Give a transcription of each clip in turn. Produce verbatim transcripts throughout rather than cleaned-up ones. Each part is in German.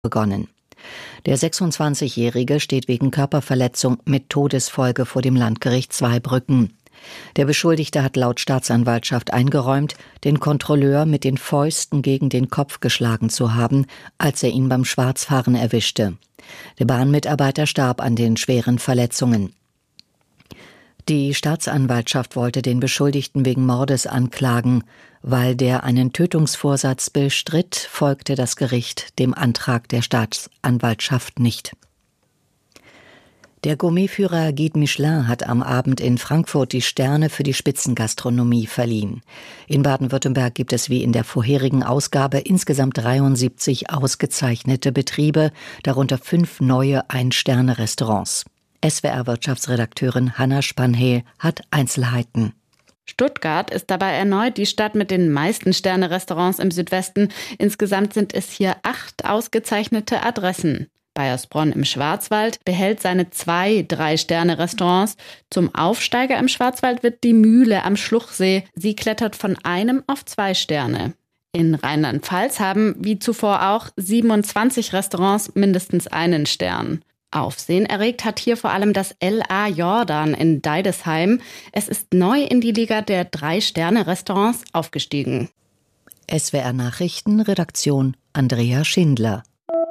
begonnen. Der sechsundzwanzigjährige steht wegen Körperverletzung mit Todesfolge vor dem Landgericht Zweibrücken. Der Beschuldigte hat laut Staatsanwaltschaft eingeräumt, den Kontrolleur mit den Fäusten gegen den Kopf geschlagen zu haben, als er ihn beim Schwarzfahren erwischte. Der Bahnmitarbeiter starb an den schweren Verletzungen. Die Staatsanwaltschaft wollte den Beschuldigten wegen Mordes anklagen. Weil der einen Tötungsvorsatz bestritt, folgte das Gericht dem Antrag der Staatsanwaltschaft nicht. Der Gourmetführer Guide Michelin hat am Abend in Frankfurt die Sterne für die Spitzengastronomie verliehen. In Baden-Württemberg gibt es wie in der vorherigen Ausgabe insgesamt dreiundsiebzig ausgezeichnete Betriebe, darunter fünf neue Ein-Sterne-Restaurants. S W R-Wirtschaftsredakteurin Hanna Spanhel hat Einzelheiten. Stuttgart ist dabei erneut die Stadt mit den meisten Sterne-Restaurants im Südwesten. Insgesamt sind es hier acht ausgezeichnete Adressen. Baiersbronn im Schwarzwald behält seine zwei Drei-Sterne-Restaurants. Zum Aufsteiger im Schwarzwald wird die Mühle am Schluchsee. Sie klettert von einem auf zwei Sterne. In Rheinland-Pfalz haben, wie zuvor auch, siebenundzwanzig Restaurants mindestens einen Stern. Aufsehen erregt hat hier vor allem das L A Jordan in Deidesheim. Es ist neu in die Liga der Drei-Sterne-Restaurants aufgestiegen. S W R Nachrichten, Redaktion Andrea Schindler.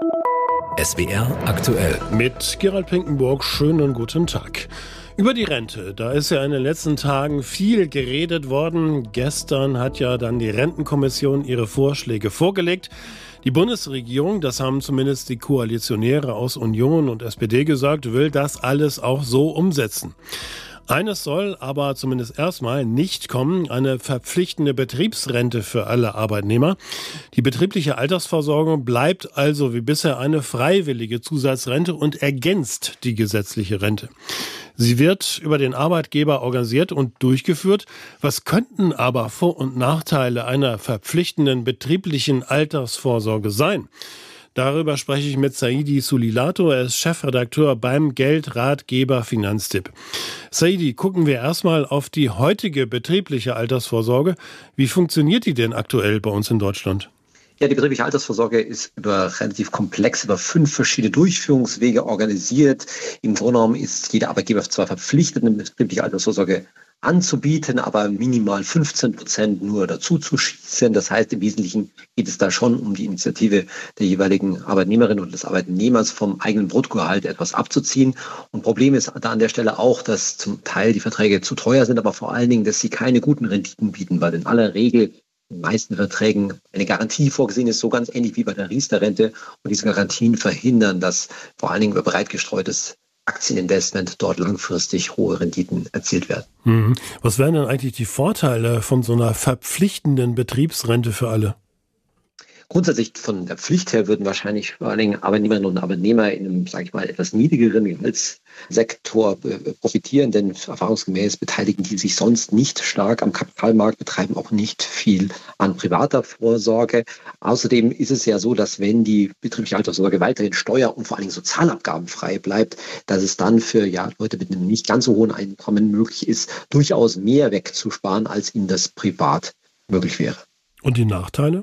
S W R aktuell. Mit Gerald Pinkenburg, schönen guten Tag. Über die Rente, da ist ja in den letzten Tagen viel geredet worden. Gestern hat ja dann die Rentenkommission ihre Vorschläge vorgelegt. Die Bundesregierung, das haben zumindest die Koalitionäre aus Union und S P D gesagt, will das alles auch so umsetzen. Eines soll aber zumindest erstmal nicht kommen, eine verpflichtende Betriebsrente für alle Arbeitnehmer. Die betriebliche Altersversorgung bleibt also wie bisher eine freiwillige Zusatzrente und ergänzt die gesetzliche Rente. Sie wird über den Arbeitgeber organisiert und durchgeführt. Was könnten aber Vor- und Nachteile einer verpflichtenden betrieblichen Altersvorsorge sein? Darüber spreche ich mit Saidi Sulilato. Er ist Chefredakteur beim Geldratgeber Finanztipp. Saidi, gucken wir erstmal auf die heutige betriebliche Altersvorsorge. Wie funktioniert die denn aktuell bei uns in Deutschland? Ja, die betriebliche Altersvorsorge ist über relativ komplex, über fünf verschiedene Durchführungswege organisiert. Im Grunde genommen ist jeder Arbeitgeber zwar verpflichtet, eine betriebliche Altersvorsorge anzubieten, aber minimal fünfzehn Prozent nur dazu zu schießen. Das heißt, im Wesentlichen geht es da schon um die Initiative der jeweiligen Arbeitnehmerin und des Arbeitnehmers vom eigenen Bruttogehalt etwas abzuziehen. Und Problem ist da an der Stelle auch, dass zum Teil die Verträge zu teuer sind, aber vor allen Dingen, dass sie keine guten Renditen bieten, weil in aller Regel in den meisten Verträgen eine Garantie vorgesehen ist, so ganz ähnlich wie bei der Riester-Rente. Und diese Garantien verhindern, dass vor allen Dingen über breit gestreutes Aktieninvestment dort langfristig hohe Renditen erzielt werden. Mhm. Was wären denn eigentlich die Vorteile von so einer verpflichtenden Betriebsrente für alle? Grundsätzlich von der Pflicht her würden wahrscheinlich vor allen Dingen Arbeitnehmerinnen und Arbeitnehmer in einem, sage ich mal, etwas niedrigeren Gehaltssektor profitieren, denn erfahrungsgemäß beteiligen die sich sonst nicht stark am Kapitalmarkt, betreiben auch nicht viel an privater Vorsorge. Außerdem ist es ja so, dass wenn die betriebliche Altersvorsorge weiterhin steuer- und vor allen Dingen sozialabgabenfrei bleibt, dass es dann für ja, Leute mit einem nicht ganz so hohen Einkommen möglich ist, durchaus mehr wegzusparen, als ihnen das privat möglich wäre. Und die Nachteile?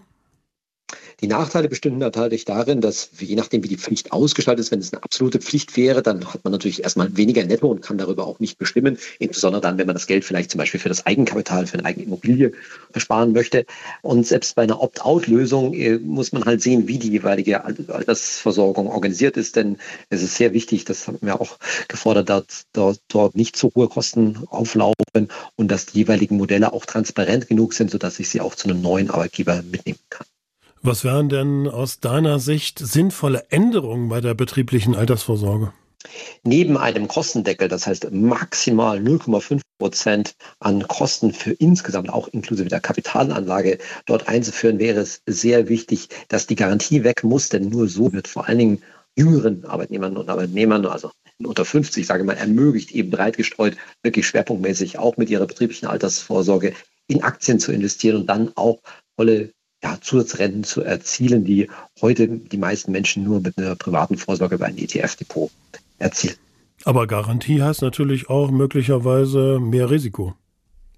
Die Nachteile bestünden natürlich darin, dass je nachdem, wie die Pflicht ausgestaltet ist, wenn es eine absolute Pflicht wäre, dann hat man natürlich erstmal weniger netto und kann darüber auch nicht bestimmen. Insbesondere dann, wenn man das Geld vielleicht zum Beispiel für das Eigenkapital, für eine eigene Immobilie sparen möchte. Und selbst bei einer Opt-out-Lösung äh, muss man halt sehen, wie die jeweilige Altersversorgung organisiert ist. Denn es ist sehr wichtig, das haben wir auch gefordert, dass dort, dort nicht so hohe Kosten auflaufen und dass die jeweiligen Modelle auch transparent genug sind, sodass ich sie auch zu einem neuen Arbeitgeber mitnehmen kann. Was wären denn aus deiner Sicht sinnvolle Änderungen bei der betrieblichen Altersvorsorge? Neben einem Kostendeckel, das heißt maximal null Komma fünf Prozent an Kosten für insgesamt, auch inklusive der Kapitalanlage, dort einzuführen, wäre es sehr wichtig, dass die Garantie weg muss, denn nur so wird vor allen Dingen jüngeren Arbeitnehmern und Arbeitnehmern, also unter fünfzig, sage ich mal, ermöglicht, eben breit gestreut, wirklich schwerpunktmäßig auch mit ihrer betrieblichen Altersvorsorge in Aktien zu investieren und dann auch volle Ja, Zusatzrenten zu erzielen, die heute die meisten Menschen nur mit einer privaten Vorsorge über ein E T F-Depot erzielen. Aber Garantie heißt natürlich auch möglicherweise mehr Risiko.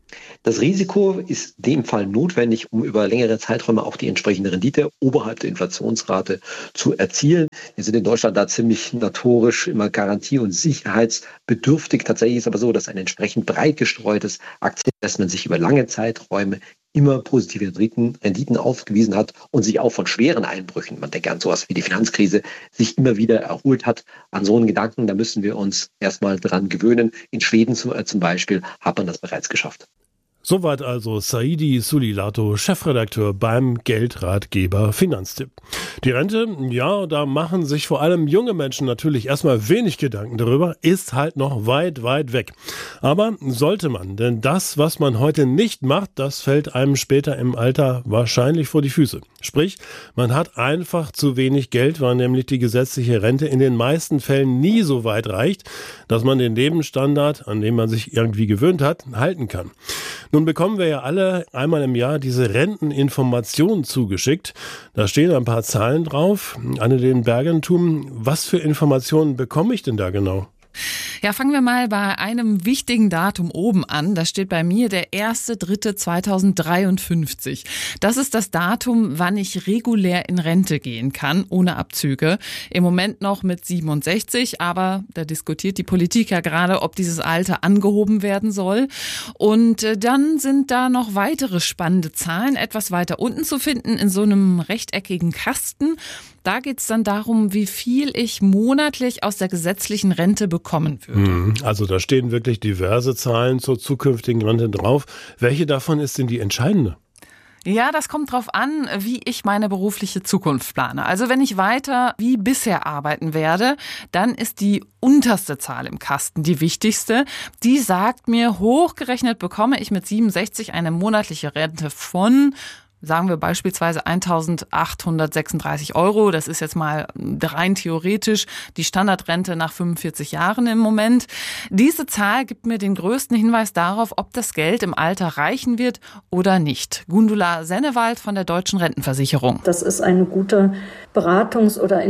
Das Risiko ist in dem Fall notwendig, um über längere Zeiträume auch die entsprechende Rendite oberhalb der Inflationsrate zu erzielen. Wir sind in Deutschland da ziemlich notorisch immer garantie- und sicherheitsbedürftig. Tatsächlich ist aber so, dass ein entsprechend breit gestreutes Aktieninvestment sich über lange Zeiträume immer positive Renditen, Renditen aufgewiesen hat und sich auch von schweren Einbrüchen, man denkt an sowas wie die Finanzkrise, sich immer wieder erholt hat. An so einen Gedanken, da müssen wir uns erstmal dran gewöhnen. In Schweden zum, äh, zum Beispiel hat man das bereits geschafft. Soweit also Saidi Sulilato, Chefredakteur beim Geldratgeber Finanztipp. Die Rente, ja, da machen sich vor allem junge Menschen natürlich erstmal wenig Gedanken darüber, ist halt noch weit, weit weg. Aber sollte man, denn das, was man heute nicht macht, das fällt einem später im Alter wahrscheinlich vor die Füße. Sprich, man hat einfach zu wenig Geld, weil nämlich die gesetzliche Rente in den meisten Fällen nie so weit reicht, dass man den Lebensstandard, an den man sich irgendwie gewöhnt hat, halten kann. Nun bekommen wir ja alle einmal im Jahr diese Renteninformationen zugeschickt. Da stehen ein paar Zahlen drauf. Annelene Bergentum, was für Informationen bekomme ich denn da genau? Ja, fangen wir mal bei einem wichtigen Datum oben an. Da steht bei mir der erster dritter zweitausenddreiundfünfzig. Das ist das Datum, wann ich regulär in Rente gehen kann, ohne Abzüge. Im Moment noch mit siebenundsechzig, aber da diskutiert die Politik ja gerade, ob dieses Alter angehoben werden soll. Und dann sind da noch weitere spannende Zahlen etwas weiter unten zu finden in so einem rechteckigen Kasten. Da geht es dann darum, wie viel ich monatlich aus der gesetzlichen Rente bekommen würde. Also da stehen wirklich diverse Zahlen zur zukünftigen Rente drauf. Welche davon ist denn die entscheidende? Ja, das kommt drauf an, wie ich meine berufliche Zukunft plane. Also wenn ich weiter wie bisher arbeiten werde, dann ist die unterste Zahl im Kasten die wichtigste. Die sagt mir, hochgerechnet bekomme ich mit siebenundsechzig eine monatliche Rente von, sagen wir beispielsweise eintausendachthundertsechsunddreißig Euro. Das ist jetzt mal rein theoretisch die Standardrente nach fünfundvierzig Jahren im Moment. Diese Zahl gibt mir den größten Hinweis darauf, ob das Geld im Alter reichen wird oder nicht. Gundula Sennewald von der Deutschen Rentenversicherung. Das ist eine gute Beratungs- oder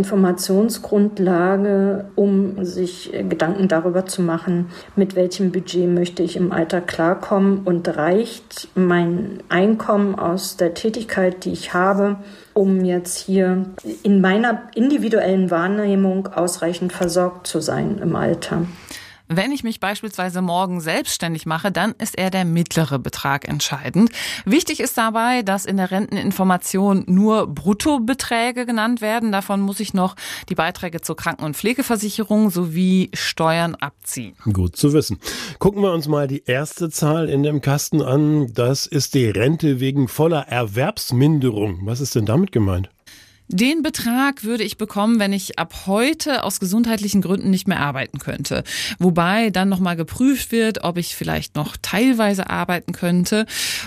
Informationsgrundlage, um sich Gedanken darüber zu machen, mit welchem Budget möchte ich im Alter klarkommen und reicht mein Einkommen aus der Tätigkeit, die ich habe, um jetzt hier in meiner individuellen Wahrnehmung ausreichend versorgt zu sein im Alter. Wenn ich mich beispielsweise morgen selbstständig mache, dann ist eher der mittlere Betrag entscheidend. Wichtig ist dabei, dass in der Renteninformation nur Bruttobeträge genannt werden. Davon muss ich noch die Beiträge zur Kranken- und Pflegeversicherung sowie Steuern abziehen. Gut zu wissen. Gucken wir uns mal die erste Zahl in dem Kasten an. Das ist die Rente wegen voller Erwerbsminderung. Was ist denn damit gemeint? Den Betrag würde ich bekommen, wenn ich ab heute aus gesundheitlichen Gründen nicht mehr arbeiten könnte. Wobei dann nochmal geprüft wird, ob ich vielleicht noch teilweise arbeiten könnte.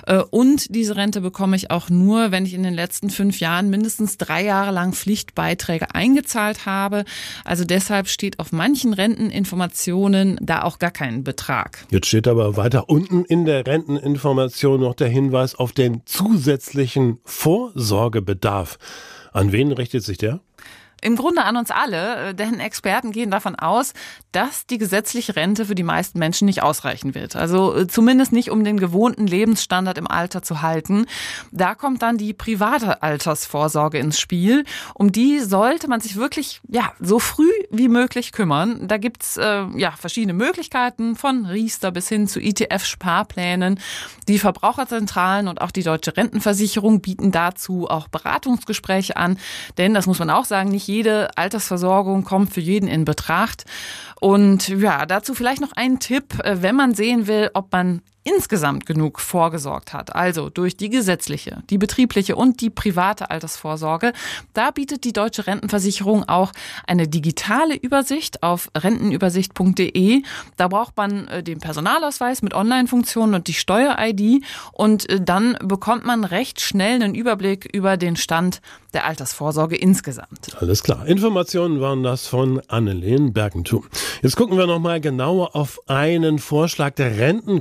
Und diese Rente bekomme ich auch nur, wenn ich in den letzten fünf Jahren mindestens drei Jahre lang Pflichtbeiträge eingezahlt habe. Also deshalb steht auf manchen Renteninformationen da auch gar kein Betrag. Jetzt steht aber weiter unten in der Renteninformation noch der Hinweis auf den zusätzlichen Vorsorgebedarf. An wen richtet sich der? Im Grunde an uns alle, denn Experten gehen davon aus, dass die gesetzliche Rente für die meisten Menschen nicht ausreichen wird. Also zumindest nicht, um den gewohnten Lebensstandard im Alter zu halten. Da kommt dann die private Altersvorsorge ins Spiel. Um die sollte man sich wirklich ja so früh wie möglich kümmern. Da gibt's äh, ja verschiedene Möglichkeiten, von Riester bis hin zu E T F-Sparplänen. Die Verbraucherzentralen und auch die Deutsche Rentenversicherung bieten dazu auch Beratungsgespräche an. Denn, das muss man auch sagen, nicht jede Altersversorgung kommt für jeden in Betracht. Und ja, dazu vielleicht noch ein Tipp, wenn man sehen will, ob man insgesamt genug vorgesorgt hat, also durch die gesetzliche, die betriebliche und die private Altersvorsorge. Da bietet die Deutsche Rentenversicherung auch eine digitale Übersicht auf rentenübersicht punkt de. Da braucht man den Personalausweis mit Online-Funktionen und die Steuer-I D und dann bekommt man recht schnell einen Überblick über den Stand der Altersvorsorge insgesamt. Alles klar. Informationen waren das von Annelene Bergentum. Jetzt gucken wir noch mal genauer auf einen Vorschlag der Rentenkommission.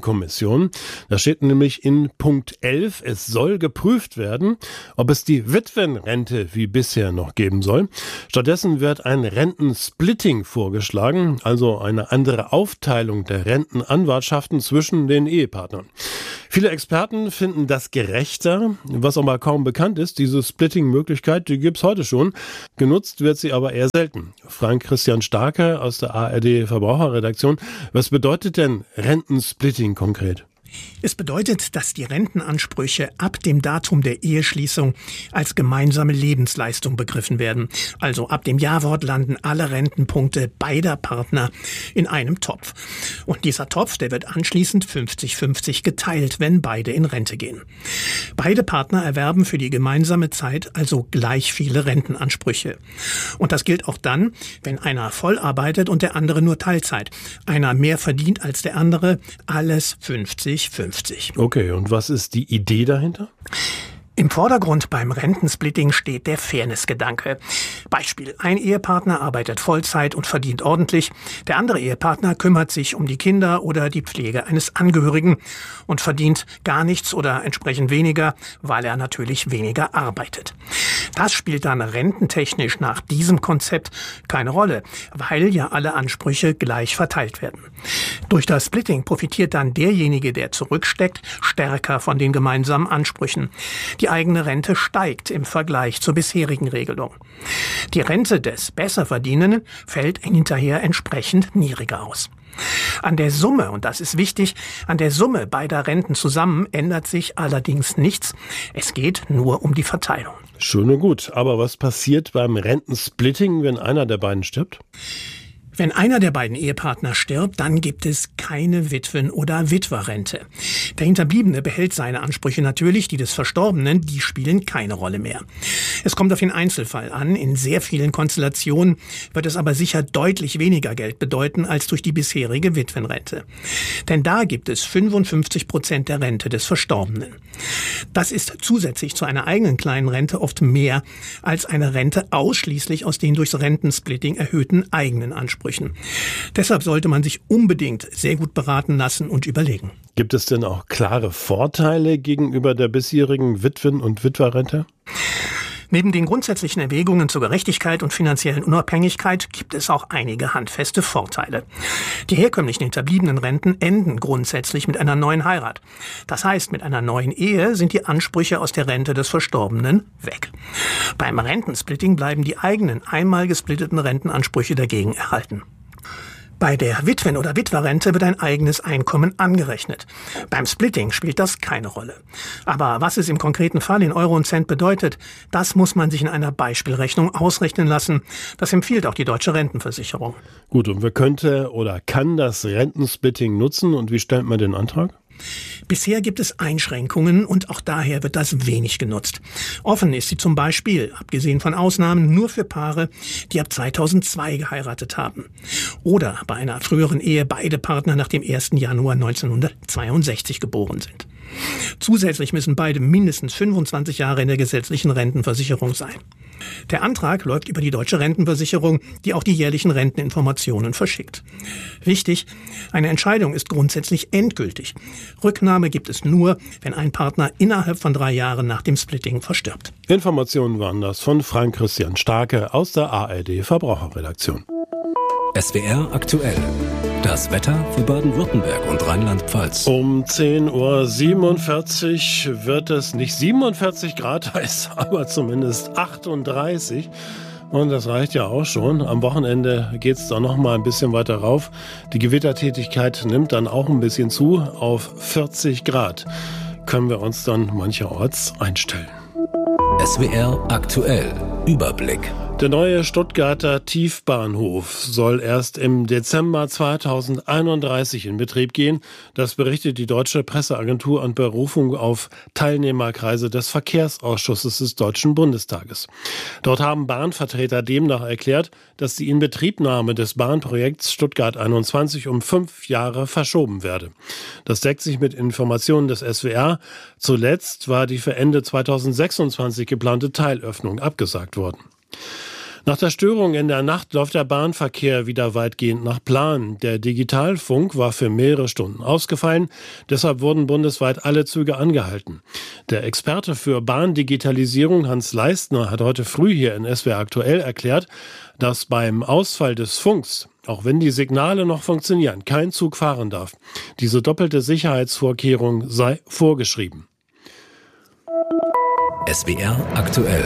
Kommission. Da steht nämlich in Punkt elf, es soll geprüft werden, ob es die Witwenrente wie bisher noch geben soll. Stattdessen wird ein Rentensplitting vorgeschlagen, also eine andere Aufteilung der Rentenanwartschaften zwischen den Ehepartnern. Viele Experten finden das gerechter, was aber kaum bekannt ist. Diese Splitting-Möglichkeit, die gibt's heute schon. Genutzt wird sie aber eher selten. Frank Christian Starke aus der A R D Verbraucherredaktion. Was bedeutet denn Rentensplitting konkret? Es bedeutet, dass die Rentenansprüche ab dem Datum der Eheschließung als gemeinsame Lebensleistung begriffen werden. Also ab dem Ja-Wort landen alle Rentenpunkte beider Partner in einem Topf. Und dieser Topf, der wird anschließend fünfzig fünfzig geteilt, wenn beide in Rente gehen. Beide Partner erwerben für die gemeinsame Zeit also gleich viele Rentenansprüche. Und das gilt auch dann, wenn einer voll arbeitet und der andere nur Teilzeit. Einer mehr verdient als der andere, alles fünfzig fünfzig. Okay, und was ist die Idee dahinter? Im Vordergrund beim Rentensplitting steht der Fairness-Gedanke. Beispiel: Ein Ehepartner arbeitet Vollzeit und verdient ordentlich. Der andere Ehepartner kümmert sich um die Kinder oder die Pflege eines Angehörigen und verdient gar nichts oder entsprechend weniger, weil er natürlich weniger arbeitet. Das spielt dann rententechnisch nach diesem Konzept keine Rolle, weil ja alle Ansprüche gleich verteilt werden. Durch das Splitting profitiert dann derjenige, der zurücksteckt, stärker von den gemeinsamen Ansprüchen. Die eigene Rente steigt im Vergleich zur bisherigen Regelung. Die Rente des Besserverdienenden fällt hinterher entsprechend niedriger aus. An der Summe, und das ist wichtig, an der Summe beider Renten zusammen ändert sich allerdings nichts. Es geht nur um die Verteilung. Schön und gut, aber was passiert beim Rentensplitting, wenn einer der beiden stirbt? Wenn einer der beiden Ehepartner stirbt, dann gibt es keine Witwen- oder Witwerrente. Der Hinterbliebene behält seine Ansprüche natürlich, die des Verstorbenen, die spielen keine Rolle mehr. Es kommt auf den Einzelfall an. In sehr vielen Konstellationen wird es aber sicher deutlich weniger Geld bedeuten als durch die bisherige Witwenrente. Denn da gibt es fünfundfünfzig Prozent der Rente des Verstorbenen. Das ist zusätzlich zu einer eigenen kleinen Rente oft mehr als eine Rente ausschließlich aus den durchs Rentensplitting erhöhten eigenen Ansprüchen. Deshalb sollte man sich unbedingt sehr gut beraten lassen und überlegen. Gibt es denn auch klare Vorteile gegenüber der bisherigen Witwen- und Witwerrente? Neben den grundsätzlichen Erwägungen zur Gerechtigkeit und finanziellen Unabhängigkeit gibt es auch einige handfeste Vorteile. Die herkömmlichen hinterbliebenen Renten enden grundsätzlich mit einer neuen Heirat. Das heißt, mit einer neuen Ehe sind die Ansprüche aus der Rente des Verstorbenen weg. Beim Rentensplitting bleiben die eigenen einmal gesplitteten Rentenansprüche dagegen erhalten. Bei der Witwen- oder Witwerrente wird ein eigenes Einkommen angerechnet. Beim Splitting spielt das keine Rolle. Aber was es im konkreten Fall in Euro und Cent bedeutet, das muss man sich in einer Beispielrechnung ausrechnen lassen. Das empfiehlt auch die Deutsche Rentenversicherung. Gut, und wer könnte oder kann das Rentensplitting nutzen und wie stellt man den Antrag? Bisher gibt es Einschränkungen und auch daher wird das wenig genutzt. Offen ist sie zum Beispiel, abgesehen von Ausnahmen, nur für Paare, die ab zweitausendzwei geheiratet haben. Oder bei einer früheren Ehe beide Partner nach dem ersten Januar neunzehnhundertzweiundsechzig geboren sind. Zusätzlich müssen beide mindestens fünfundzwanzig Jahre in der gesetzlichen Rentenversicherung sein. Der Antrag läuft über die Deutsche Rentenversicherung, die auch die jährlichen Renteninformationen verschickt. Wichtig, eine Entscheidung ist grundsätzlich endgültig. Rücknahme gibt es nur, wenn ein Partner innerhalb von drei Jahren nach dem Splitting verstirbt. Informationen waren das von Frank Christian Starke aus der A R D Verbraucherredaktion. S W R aktuell. Das Wetter für Baden-Württemberg und Rheinland-Pfalz. Um zehn Uhr siebenundvierzig wird es nicht siebenundvierzig Grad heiß, aber zumindest achtunddreißig. Und das reicht ja auch schon. Am Wochenende geht es dann noch mal ein bisschen weiter rauf. Die Gewittertätigkeit nimmt dann auch ein bisschen zu auf vierzig Grad. Können wir uns dann mancherorts einstellen. S W R aktuell. Überblick. Der neue Stuttgarter Tiefbahnhof soll erst im Dezember zweitausendeinunddreißig in Betrieb gehen. Das berichtet die Deutsche Presseagentur und Berufung auf Teilnehmerkreise des Verkehrsausschusses des Deutschen Bundestages. Dort haben Bahnvertreter demnach erklärt, dass die Inbetriebnahme des Bahnprojekts Stuttgart einundzwanzig um fünf Jahre verschoben werde. Das deckt sich mit Informationen des S W R. Zuletzt war die für Ende zweitausendsechsundzwanzig geplante Teilöffnung abgesagt worden. Nach der Störung in der Nacht läuft der Bahnverkehr wieder weitgehend nach Plan. Der Digitalfunk war für mehrere Stunden ausgefallen. Deshalb wurden bundesweit alle Züge angehalten. Der Experte für Bahndigitalisierung Hans Leistner hat heute früh hier in S W R aktuell erklärt, dass beim Ausfall des Funks, auch wenn die Signale noch funktionieren, kein Zug fahren darf. Diese doppelte Sicherheitsvorkehrung sei vorgeschrieben. S W R aktuell.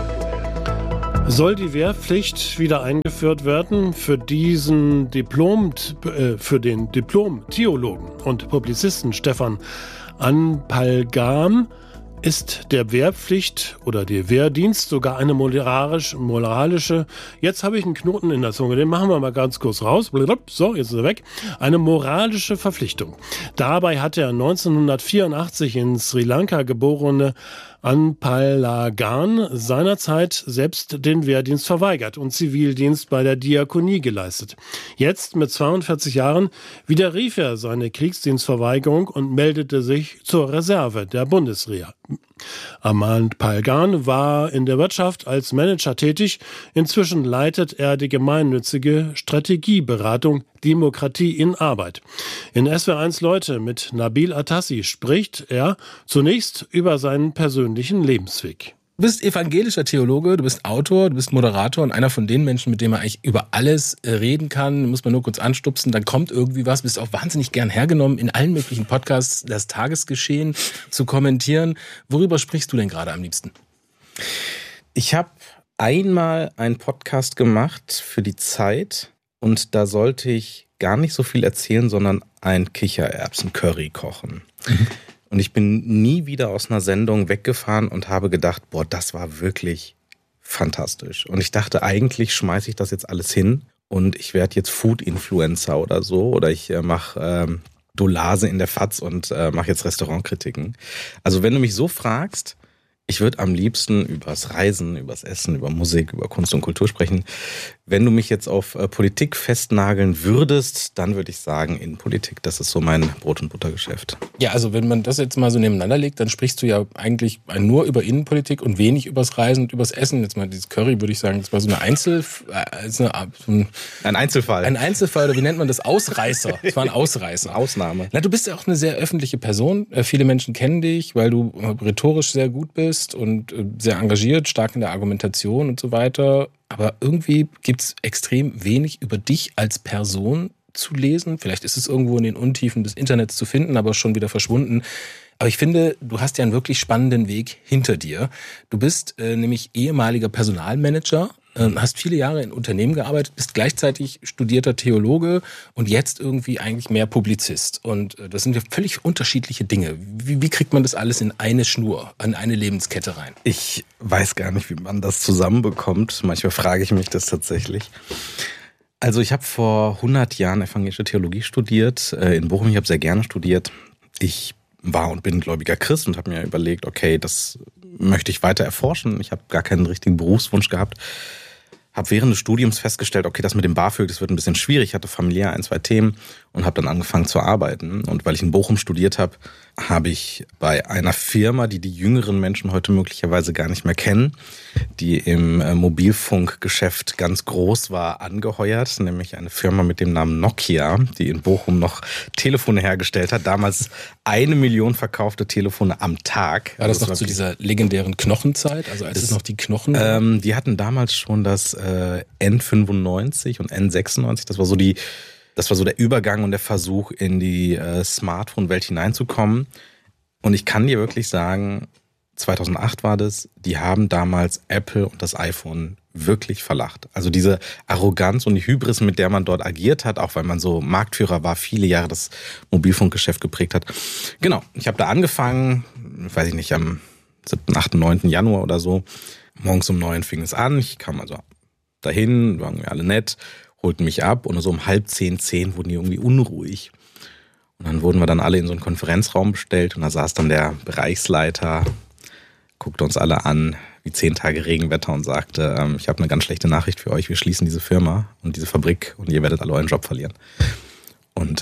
Soll die Wehrpflicht wieder eingeführt werden? Für diesen Diplom, äh, für den Diplom-Theologen und Publizisten Stefan Anpalgam ist der Wehrpflicht oder der Wehrdienst sogar eine moralisch, moralische, jetzt habe ich einen Knoten in der Zunge, den machen wir mal ganz kurz raus, so, jetzt ist er weg, eine moralische Verpflichtung. Dabei hat der neunzehnhundertvierundachtzig in Sri Lanka geborene Anpalagam seinerzeit selbst den Wehrdienst verweigert und Zivildienst bei der Diakonie geleistet. Jetzt mit zweiundvierzig Jahren widerrief er seine Kriegsdienstverweigerung und meldete sich zur Reserve der Bundeswehr. Anpalagam war in der Wirtschaft als Manager tätig. Inzwischen leitet er die gemeinnützige Strategieberatung Demokratie in Arbeit. In S W R eins Leute mit Nabil Atassi spricht er zunächst über seinen persönlichen Lebensweg. Du bist evangelischer Theologe, du bist Autor, du bist Moderator und einer von den Menschen, mit dem man eigentlich über alles reden kann. Muss man nur kurz anstupsen, dann kommt irgendwie was. Bist auch wahnsinnig gern hergenommen, in allen möglichen Podcasts das Tagesgeschehen zu kommentieren. Worüber sprichst du denn gerade am liebsten? Ich habe einmal einen Podcast gemacht für die Zeit und da sollte ich gar nicht so viel erzählen, sondern ein Kichererbsen-Curry kochen. Mhm. Und ich bin nie wieder aus einer Sendung weggefahren und habe gedacht, boah, das war wirklich fantastisch. Und ich dachte, eigentlich schmeiße ich das jetzt alles hin und ich werde jetzt Food-Influencer oder so. Oder ich äh, mache ähm, Dolase in der F A Z und äh, mache jetzt Restaurantkritiken. Also wenn du mich so fragst, ich würde am liebsten übers Reisen, übers Essen, über Musik, über Kunst und Kultur sprechen. Wenn du mich jetzt auf äh, Politik festnageln würdest, dann würde ich sagen Innenpolitik. Das ist so mein Brot- und Buttergeschäft. Ja, also wenn man das jetzt mal so nebeneinander legt, dann sprichst du ja eigentlich nur über Innenpolitik und wenig übers Reisen und übers Essen. Jetzt mal dieses Curry, würde ich sagen, das war so eine Einzel... Äh, so eine, so ein, ein Einzelfall. Ein Einzelfall, oder wie nennt man das? Ausreißer. Das war ein Ausreißer. Eine Ausnahme. Na, du bist ja auch eine sehr öffentliche Person. Äh, viele Menschen kennen dich, weil du rhetorisch sehr gut bist und sehr engagiert, stark in der Argumentation und so weiter. Aber irgendwie gibt's extrem wenig über dich als Person zu lesen. Vielleicht ist es irgendwo in den Untiefen des Internets zu finden, aber schon wieder verschwunden. Aber ich finde, du hast ja einen wirklich spannenden Weg hinter dir. Du bist äh, nämlich ehemaliger Personalmanager, äh, hast viele Jahre in Unternehmen gearbeitet, bist gleichzeitig studierter Theologe und jetzt irgendwie eigentlich mehr Publizist. Und äh, das sind ja völlig unterschiedliche Dinge. Wie, wie kriegt man das alles in eine Schnur, an eine Lebenskette rein? Ich weiß gar nicht, wie man das zusammenbekommt. Manchmal frage ich mich das tatsächlich. Also ich habe vor hundert Jahren evangelische Theologie studiert äh, in Bochum. Ich habe sehr gerne studiert. Ich war und bin gläubiger Christ und habe mir überlegt, okay, das möchte ich weiter erforschen. Ich habe gar keinen richtigen Berufswunsch gehabt. Habe während des Studiums festgestellt, okay, das mit dem BAföG, das wird ein bisschen schwierig. Ich hatte familiär ein, zwei Themen und habe dann angefangen zu arbeiten. Und weil ich in Bochum studiert habe, habe ich bei einer Firma, die die jüngeren Menschen heute möglicherweise gar nicht mehr kennen, die im Mobilfunkgeschäft ganz groß war, angeheuert. Nämlich eine Firma mit dem Namen Nokia, die in Bochum noch Telefone hergestellt hat. Damals eine Million verkaufte Telefone am Tag. War das also noch zu dieser legendären Knochenzeit? Also als es noch die Knochen waren? Ähm, die hatten damals schon das äh, N fünfundneunzig und N sechsundneunzig. Das war so die Das war so der Übergang und der Versuch, in die äh, Smartphone-Welt hineinzukommen. Und ich kann dir wirklich sagen, zweitausendacht war das, die haben damals Apple und das iPhone wirklich verlacht. Also diese Arroganz und die Hybris, mit der man dort agiert hat, auch weil man so Marktführer war, viele Jahre das Mobilfunkgeschäft geprägt hat. Genau, ich habe da angefangen, weiß ich nicht, am siebten, achten, neunten Januar oder so. Morgens um neun fing es an. Ich kam also dahin, waren wir alle nett, holten mich ab und so um halb zehn, zehn wurden die irgendwie unruhig. Und dann wurden wir dann alle in so einen Konferenzraum bestellt und da saß dann der Bereichsleiter, guckte uns alle an, wie zehn Tage Regenwetter und sagte, ähm, ich habe eine ganz schlechte Nachricht für euch, wir schließen diese Firma und diese Fabrik und ihr werdet alle euren Job verlieren. Und ähm,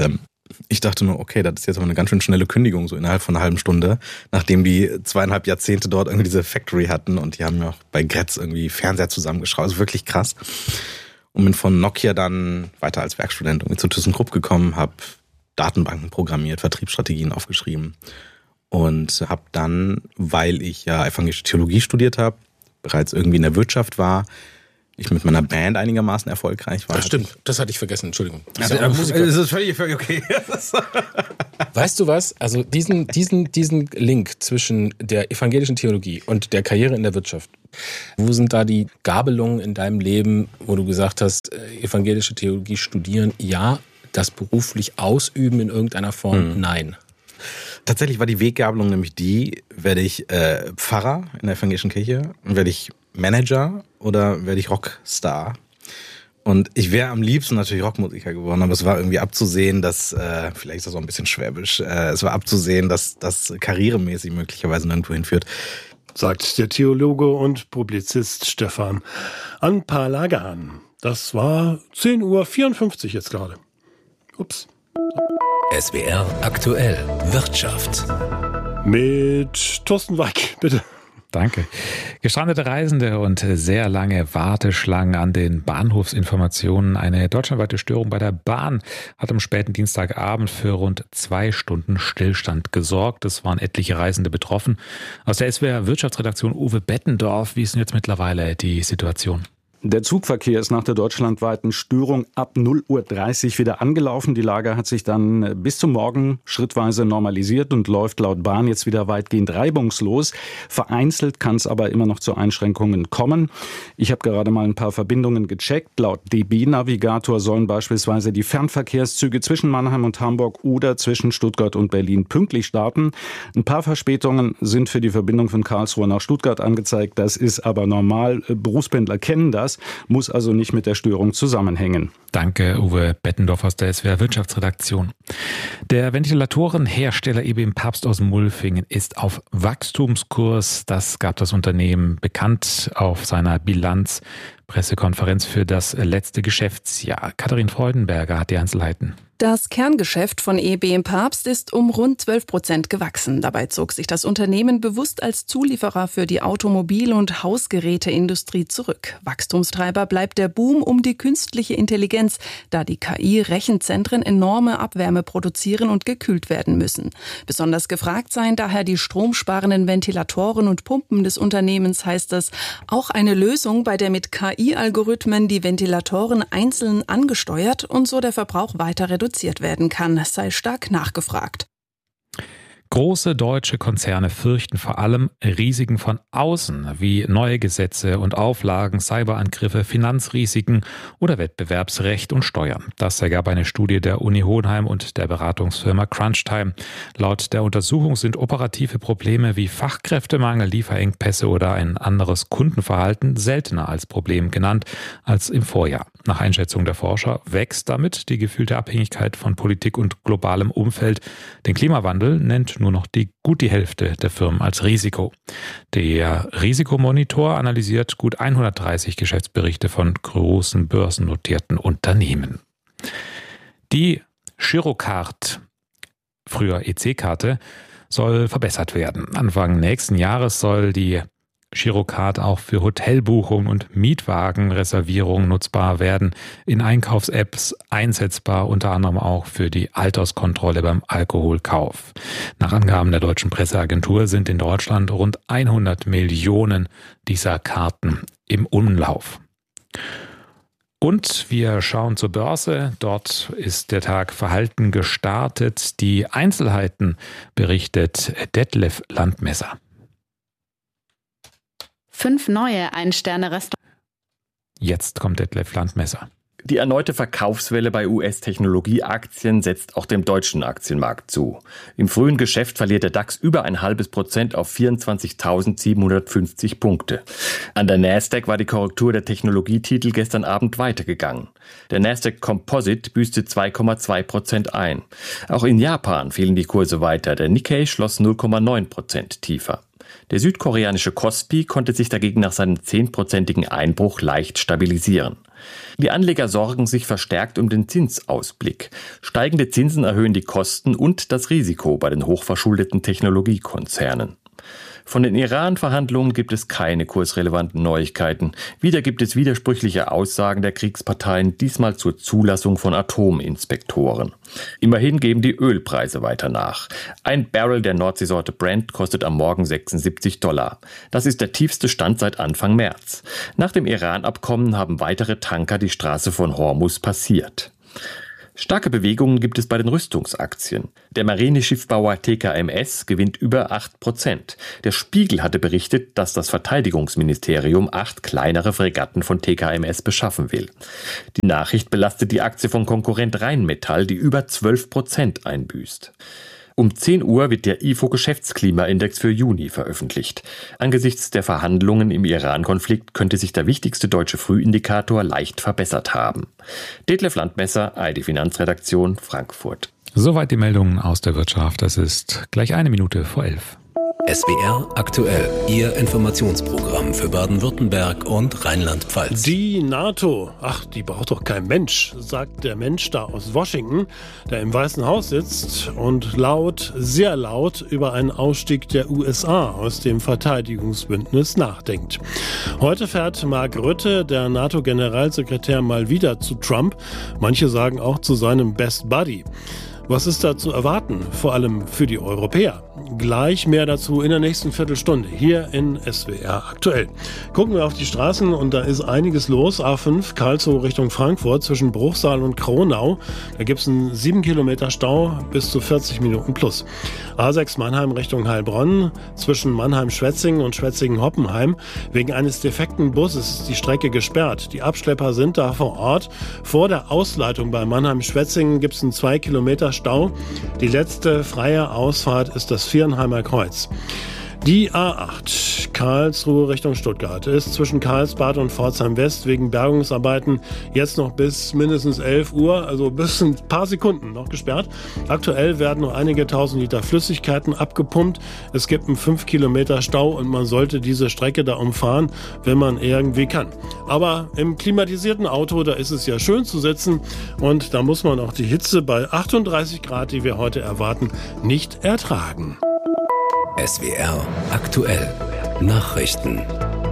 Ich dachte nur, okay, das ist jetzt aber eine ganz schön schnelle Kündigung, so innerhalb von einer halben Stunde, nachdem die zweieinhalb Jahrzehnte dort irgendwie diese Factory hatten und die haben ja auch bei Grätz irgendwie Fernseher zusammengeschraubt. Also wirklich krass. Und bin von Nokia dann weiter als Werkstudent irgendwie zu ThyssenKrupp gekommen, habe Datenbanken programmiert, Vertriebsstrategien aufgeschrieben und habe dann, weil ich ja evangelische Theologie studiert habe, bereits irgendwie in der Wirtschaft war, ich mit meiner Band einigermaßen erfolgreich war. Das stimmt, das hatte ich vergessen, Entschuldigung. Das ja, ist, ja ist völlig, völlig okay. Weißt du was? Also diesen, diesen, diesen Link zwischen der evangelischen Theologie und der Karriere in der Wirtschaft, wo sind da die Gabelungen in deinem Leben, wo du gesagt hast, evangelische Theologie studieren, ja, das beruflich ausüben in irgendeiner Form, hm. nein. Tatsächlich war die Weggabelung nämlich die, werde ich äh, Pfarrer in der evangelischen Kirche, werde ich Manager oder werde ich Rockstar? Und ich wäre am liebsten natürlich Rockmusiker geworden, aber es war irgendwie abzusehen, dass, äh, vielleicht ist das auch ein bisschen schwäbisch, äh, es war abzusehen, dass das karrieremäßig möglicherweise nirgendwo hinführt. Sagt der Theologe und Publizist Stefan Anpalagan. Das war zehn Uhr vierundfünfzig jetzt gerade. Ups. S W R aktuell Wirtschaft. Mit Thorsten Weig, bitte. Danke. Gestrandete Reisende und sehr lange Warteschlangen an den Bahnhofsinformationen. Eine deutschlandweite Störung bei der Bahn hat am späten Dienstagabend für rund zwei Stunden Stillstand gesorgt. Es waren etliche Reisende betroffen. Aus der S W R Wirtschaftsredaktion Uwe Bettendorf. Wie ist denn jetzt mittlerweile die Situation? Der Zugverkehr ist nach der deutschlandweiten Störung ab null Uhr dreißig wieder angelaufen. Die Lage hat sich dann bis zum Morgen schrittweise normalisiert und läuft laut Bahn jetzt wieder weitgehend reibungslos. Vereinzelt kann es aber immer noch zu Einschränkungen kommen. Ich habe gerade mal ein paar Verbindungen gecheckt. Laut D B-Navigator sollen beispielsweise die Fernverkehrszüge zwischen Mannheim und Hamburg oder zwischen Stuttgart und Berlin pünktlich starten. Ein paar Verspätungen sind für die Verbindung von Karlsruhe nach Stuttgart angezeigt. Das ist aber normal. Berufspendler kennen das. Muss also nicht mit der Störung zusammenhängen. Danke, Uwe Bettendorf aus der S W R Wirtschaftsredaktion. Der Ventilatorenhersteller E B M Papst aus Mulfingen ist auf Wachstumskurs. Das gab das Unternehmen bekannt auf seiner Bilanzpressekonferenz für das letzte Geschäftsjahr. Katharin Freudenberger hat die Einzelheiten. Das Kerngeschäft von E B M Papst ist um rund zwölf Prozent gewachsen. Dabei zog sich das Unternehmen bewusst als Zulieferer für die Automobil- und Hausgeräteindustrie zurück. Wachstumstreiber bleibt der Boom um die künstliche Intelligenz, da die K I-Rechenzentren enorme Abwärme produzieren und gekühlt werden müssen. Besonders gefragt seien daher die stromsparenden Ventilatoren und Pumpen des Unternehmens, heißt es. Auch eine Lösung, bei der mit K I-Algorithmen die Ventilatoren einzeln angesteuert und so der Verbrauch weiter reduziert werden kann, sei stark nachgefragt. Große deutsche Konzerne fürchten vor allem Risiken von außen, wie neue Gesetze und Auflagen, Cyberangriffe, Finanzrisiken oder Wettbewerbsrecht und Steuern. Das ergab eine Studie der Uni Hohenheim und der Beratungsfirma Crunchtime. Laut der Untersuchung sind operative Probleme wie Fachkräftemangel, Lieferengpässe oder ein anderes Kundenverhalten seltener als Problem genannt als im Vorjahr. Nach Einschätzung der Forscher wächst damit die gefühlte Abhängigkeit von Politik und globalem Umfeld. Den Klimawandel nennt nur noch die gut die Hälfte der Firmen als Risiko. Der Risikomonitor analysiert gut hundertdreißig Geschäftsberichte von großen börsennotierten Unternehmen. Die Girocard, früher E C-Karte, soll verbessert werden. Anfang nächsten Jahres soll die Girocard auch für Hotelbuchungen und Mietwagenreservierungen nutzbar werden, in Einkaufs-Apps einsetzbar, unter anderem auch für die Alterskontrolle beim Alkoholkauf. Nach Angaben der deutschen Presseagentur sind in Deutschland rund hundert Millionen dieser Karten im Umlauf. Und wir schauen zur Börse. Dort ist der Tag verhalten gestartet. Die Einzelheiten berichtet Detlef Landmesser. Fünf neue Ein-Sterne-Restaurants. Jetzt kommt Detlef Landmesser. Die erneute Verkaufswelle bei U S-Technologieaktien setzt auch dem deutschen Aktienmarkt zu. Im frühen Geschäft verliert der DAX über ein halbes Prozent auf vierundzwanzigtausendsiebenhundertfünfzig Punkte. An der Nasdaq war die Korrektur der Technologietitel gestern Abend weitergegangen. Der Nasdaq Composite büßte zwei Komma zwei Prozent ein. Auch in Japan fielen die Kurse weiter. Der Nikkei schloss null Komma neun Prozent tiefer. Der südkoreanische Kospi konnte sich dagegen nach seinem zehnprozentigen Einbruch leicht stabilisieren. Die Anleger sorgen sich verstärkt um den Zinsausblick. Steigende Zinsen erhöhen die Kosten und das Risiko bei den hochverschuldeten Technologiekonzernen. Von den Iran-Verhandlungen gibt es keine kursrelevanten Neuigkeiten. Wieder gibt es widersprüchliche Aussagen der Kriegsparteien, diesmal zur Zulassung von Atominspektoren. Immerhin geben die Ölpreise weiter nach. Ein Barrel der Nordseesorte Brent kostet am Morgen sechsundsiebzig Dollar. Das ist der tiefste Stand seit Anfang März. Nach dem Iran-Abkommen haben weitere Tanker die Straße von Hormuz passiert. Starke Bewegungen gibt es bei den Rüstungsaktien. Der Marineschiffbauer T K M S gewinnt über acht Prozent. Der Spiegel hatte berichtet, dass das Verteidigungsministerium acht kleinere Fregatten von T K M S beschaffen will. Die Nachricht belastet die Aktie von Konkurrent Rheinmetall, die über zwölf Prozent einbüßt. Um zehn Uhr wird der I F O-Geschäftsklimaindex für Juni veröffentlicht. Angesichts der Verhandlungen im Iran-Konflikt könnte sich der wichtigste deutsche Frühindikator leicht verbessert haben. Detlef Landmesser, A R D Finanzredaktion, Frankfurt. Soweit die Meldungen aus der Wirtschaft. Es ist gleich eine Minute vor elf. S W R aktuell, Ihr Informationsprogramm für Baden-Württemberg und Rheinland-Pfalz. Die NATO, ach, die braucht doch kein Mensch, sagt der Mensch da aus Washington, der im Weißen Haus sitzt und laut, sehr laut über einen Ausstieg der U S A aus dem Verteidigungsbündnis nachdenkt. Heute fährt Mark Rutte, der NATO-Generalsekretär, mal wieder zu Trump. Manche sagen auch zu seinem Best Buddy. Was ist da zu erwarten, vor allem für die Europäer? Gleich mehr dazu in der nächsten Viertelstunde hier in S W R aktuell. Gucken wir auf die Straßen und da ist einiges los. A fünf Karlsruhe Richtung Frankfurt zwischen Bruchsal und Kronau. Da gibt es einen sieben Kilometer Stau bis zu vierzig Minuten plus. A sechs Mannheim Richtung Heilbronn zwischen Mannheim-Schwetzingen und Schwetzingen-Hoppenheim. Wegen eines defekten Busses ist die Strecke gesperrt. Die Abschlepper sind da vor Ort. Vor der Ausleitung bei Mannheim-Schwetzingen gibt es einen zwei Kilometer Stau. Die letzte freie Ausfahrt ist das Viernheimer Kreuz. Die A acht Karlsruhe Richtung Stuttgart ist zwischen Karlsbad und Pforzheim West wegen Bergungsarbeiten jetzt noch bis mindestens elf Uhr, also bis ein paar Sekunden noch gesperrt. Aktuell werden noch einige tausend Liter Flüssigkeiten abgepumpt. Es gibt einen fünf Kilometer Stau und man sollte diese Strecke da umfahren, wenn man irgendwie kann. Aber im klimatisierten Auto, da ist es ja schön zu sitzen und da muss man auch die Hitze bei achtunddreißig Grad, die wir heute erwarten, nicht ertragen. S W R aktuell. Nachrichten.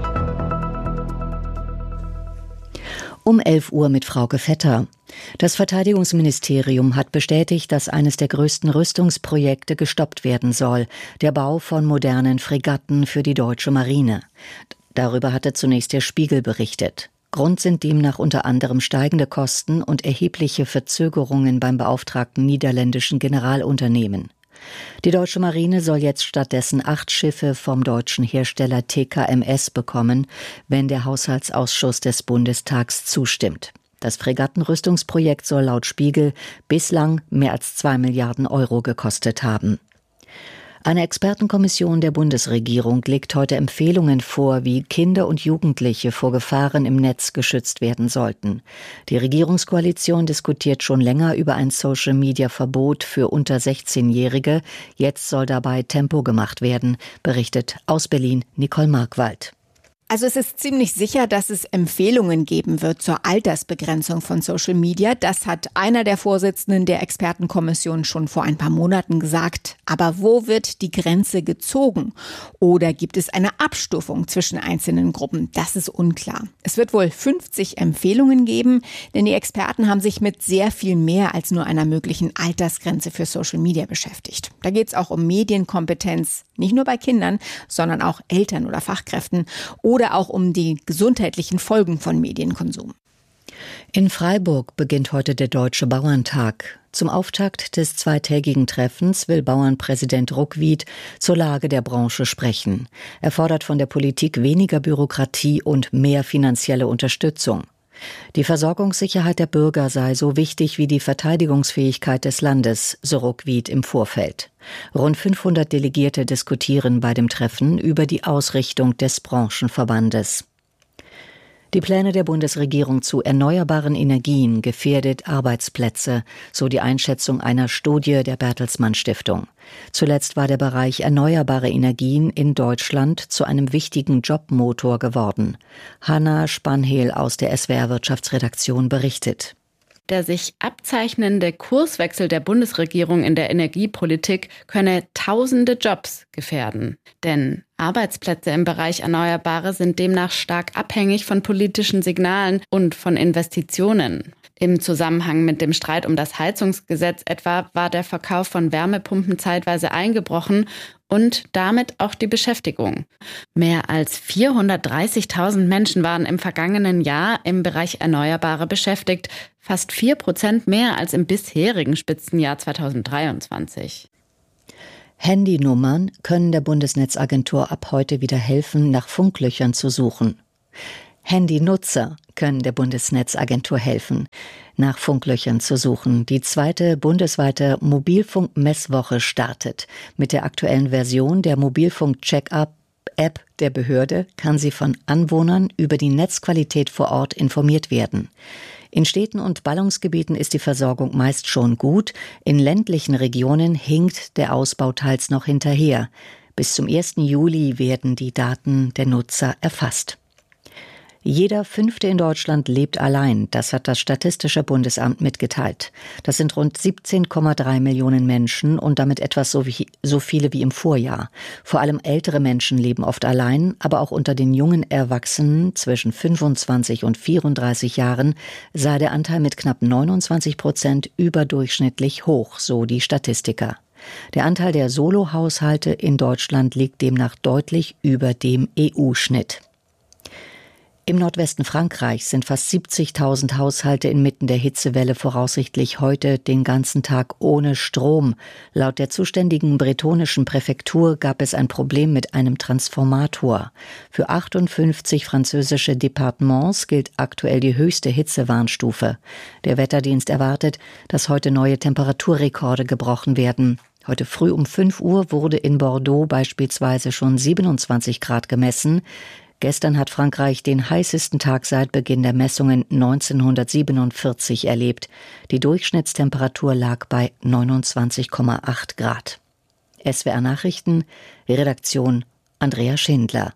Um elf Uhr mit Frauke Vetter. Das Verteidigungsministerium hat bestätigt, dass eines der größten Rüstungsprojekte gestoppt werden soll, der Bau von modernen Fregatten für die deutsche Marine. Darüber hatte zunächst der Spiegel berichtet. Grund sind demnach unter anderem steigende Kosten und erhebliche Verzögerungen beim beauftragten niederländischen Generalunternehmen. Die deutsche Marine soll jetzt stattdessen acht Schiffe vom deutschen Hersteller T K M S bekommen, wenn der Haushaltsausschuss des Bundestags zustimmt. Das Fregattenrüstungsprojekt soll laut Spiegel bislang mehr als zwei Milliarden Euro gekostet haben. Eine Expertenkommission der Bundesregierung legt heute Empfehlungen vor, wie Kinder und Jugendliche vor Gefahren im Netz geschützt werden sollten. Die Regierungskoalition diskutiert schon länger über ein Social-Media-Verbot für unter sechzehnjährige. Jetzt soll dabei Tempo gemacht werden, berichtet aus Berlin Nicole Markwald. Also es ist ziemlich sicher, dass es Empfehlungen geben wird zur Altersbegrenzung von Social Media. Das hat einer der Vorsitzenden der Expertenkommission schon vor ein paar Monaten gesagt. Aber wo wird die Grenze gezogen? Oder gibt es eine Abstufung zwischen einzelnen Gruppen? Das ist unklar. Es wird wohl fünfzig Empfehlungen geben, denn die Experten haben sich mit sehr viel mehr als nur einer möglichen Altersgrenze für Social Media beschäftigt. Da geht es auch um Medienkompetenz, nicht nur bei Kindern, sondern auch Eltern oder Fachkräften oder Oder auch um die gesundheitlichen Folgen von Medienkonsum. In Freiburg beginnt heute der Deutsche Bauerntag. Zum Auftakt des zweitägigen Treffens will Bauernpräsident Ruckwied zur Lage der Branche sprechen. Er fordert von der Politik weniger Bürokratie und mehr finanzielle Unterstützung. Die Versorgungssicherheit der Bürger sei so wichtig wie die Verteidigungsfähigkeit des Landes, so Ruckwied im Vorfeld. Rund fünfhundert Delegierte diskutieren bei dem Treffen über die Ausrichtung des Branchenverbandes. Die Pläne der Bundesregierung zu erneuerbaren Energien gefährdet Arbeitsplätze, so die Einschätzung einer Studie der Bertelsmann Stiftung. Zuletzt war der Bereich erneuerbare Energien in Deutschland zu einem wichtigen Jobmotor geworden. Hanna Spanhel aus der S W R Wirtschaftsredaktion berichtet. Der sich abzeichnende Kurswechsel der Bundesregierung in der Energiepolitik könne tausende Jobs gefährden. Denn Arbeitsplätze im Bereich Erneuerbare sind demnach stark abhängig von politischen Signalen und von Investitionen. Im Zusammenhang mit dem Streit um das Heizungsgesetz etwa war der Verkauf von Wärmepumpen zeitweise eingebrochen und damit auch die Beschäftigung. Mehr als vierhundertdreißigtausend Menschen waren im vergangenen Jahr im Bereich Erneuerbare beschäftigt, fast vier Prozent mehr als im bisherigen Spitzenjahr zweitausenddreiundzwanzig. Handynummern können der Bundesnetzagentur ab heute wieder helfen, nach Funklöchern zu suchen. Handynutzer können der Bundesnetzagentur helfen, nach Funklöchern zu suchen. Die zweite bundesweite Mobilfunk-Messwoche startet. Mit der aktuellen Version der Mobilfunk-Check-up-App der Behörde kann sie von Anwohnern über die Netzqualität vor Ort informiert werden. In Städten und Ballungsgebieten ist die Versorgung meist schon gut. In ländlichen Regionen hinkt der Ausbau teils noch hinterher. Bis zum ersten Juli werden die Daten der Nutzer erfasst. Jeder Fünfte in Deutschland lebt allein, das hat das Statistische Bundesamt mitgeteilt. Das sind rund siebzehn Komma drei Millionen Menschen und damit etwas so, wie, so viele wie im Vorjahr. Vor allem ältere Menschen leben oft allein, aber auch unter den jungen Erwachsenen zwischen fünfundzwanzig und vierunddreißig Jahren sei der Anteil mit knapp neunundzwanzig Prozent überdurchschnittlich hoch, so die Statistiker. Der Anteil der Solohaushalte in Deutschland liegt demnach deutlich über dem E U-Schnitt. Im Nordwesten Frankreichs sind fast siebzigtausend Haushalte inmitten der Hitzewelle voraussichtlich heute den ganzen Tag ohne Strom. Laut der zuständigen bretonischen Präfektur gab es ein Problem mit einem Transformator. Für achtundfünfzig französische Departements gilt aktuell die höchste Hitzewarnstufe. Der Wetterdienst erwartet, dass heute neue Temperaturrekorde gebrochen werden. Heute früh um fünf Uhr wurde in Bordeaux beispielsweise schon siebenundzwanzig Grad gemessen. Gestern hat Frankreich den heißesten Tag seit Beginn der Messungen neunzehnhundertsiebenundvierzig erlebt. Die Durchschnittstemperatur lag bei neunundzwanzig Komma acht Grad. S W R Nachrichten, Redaktion Andrea Schindler.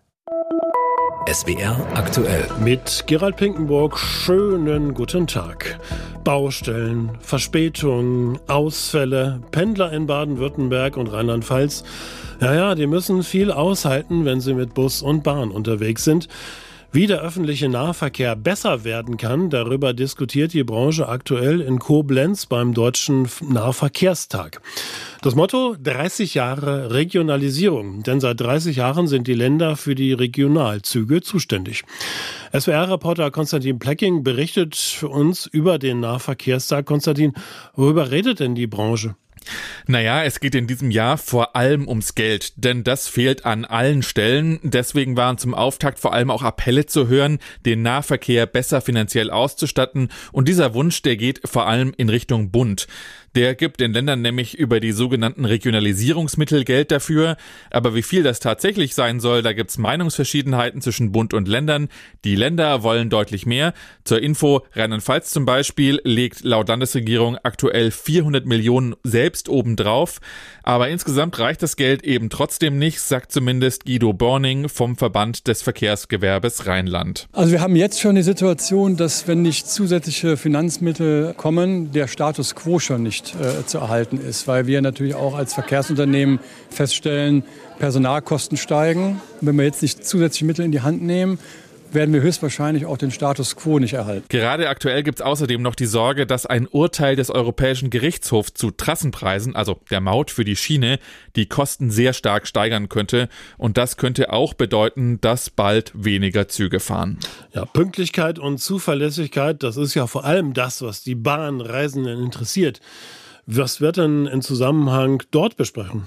S W R aktuell. Mit Gerald Pinkenburg, schönen guten Tag. Baustellen, Verspätungen, Ausfälle, Pendler in Baden-Württemberg und Rheinland-Pfalz. Ja, ja, die müssen viel aushalten, wenn sie mit Bus und Bahn unterwegs sind. Wie der öffentliche Nahverkehr besser werden kann, darüber diskutiert die Branche aktuell in Koblenz beim Deutschen Nahverkehrstag. Das Motto: dreißig Jahre Regionalisierung, denn seit dreißig Jahren sind die Länder für die Regionalzüge zuständig. S W R-Reporter Konstantin Plecking berichtet für uns über den Nahverkehrstag. Konstantin, worüber redet denn die Branche? Naja, es geht in diesem Jahr vor allem ums Geld, denn das fehlt an allen Stellen. Deswegen waren zum Auftakt vor allem auch Appelle zu hören, den Nahverkehr besser finanziell auszustatten. Und dieser Wunsch, der geht vor allem in Richtung Bund. Der gibt den Ländern nämlich über die sogenannten Regionalisierungsmittel Geld dafür. Aber wie viel das tatsächlich sein soll, da gibt's Meinungsverschiedenheiten zwischen Bund und Ländern. Die Länder wollen deutlich mehr. Zur Info, Rheinland-Pfalz zum Beispiel legt laut Landesregierung aktuell vierhundert Millionen selbst obendrauf. Aber insgesamt reicht das Geld eben trotzdem nicht, sagt zumindest Guido Borning vom Verband des Verkehrsgewerbes Rheinland. Also wir haben jetzt schon die Situation, dass wenn nicht zusätzliche Finanzmittel kommen, der Status quo schon nicht Äh, zu erhalten ist, weil wir natürlich auch als Verkehrsunternehmen feststellen, Personalkosten steigen. Wenn wir jetzt nicht zusätzliche Mittel in die Hand nehmen, werden wir höchstwahrscheinlich auch den Status quo nicht erhalten. Gerade aktuell gibt es außerdem noch die Sorge, dass ein Urteil des Europäischen Gerichtshofs zu Trassenpreisen, also der Maut für die Schiene, die Kosten sehr stark steigern könnte. Und das könnte auch bedeuten, dass bald weniger Züge fahren. Ja, Pünktlichkeit und Zuverlässigkeit, das ist ja vor allem das, was die Bahnreisenden interessiert. Was wird denn im Zusammenhang dort besprochen?